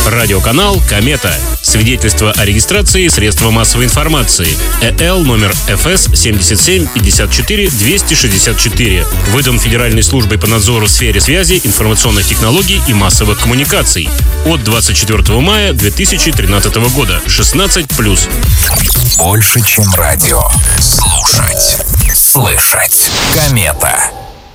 Радиоканал «Комета». Свидетельство о регистрации средства массовой информации. ЭЛ номер ФС 7754-264. Выдан Федеральной службой по надзору в сфере связи, информационных технологий и массовых коммуникаций. От 24 мая 2013 года. 16+. Больше, чем радио. Слушать. Слышать. Комета.